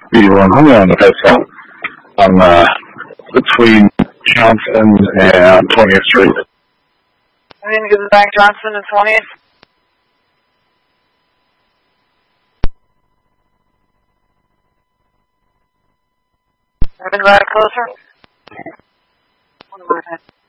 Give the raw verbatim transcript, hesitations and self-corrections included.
I'm on the hotel on uh, between Johnson and twentieth Street. I didn't get back Johnson and twentieth. I've been right closer.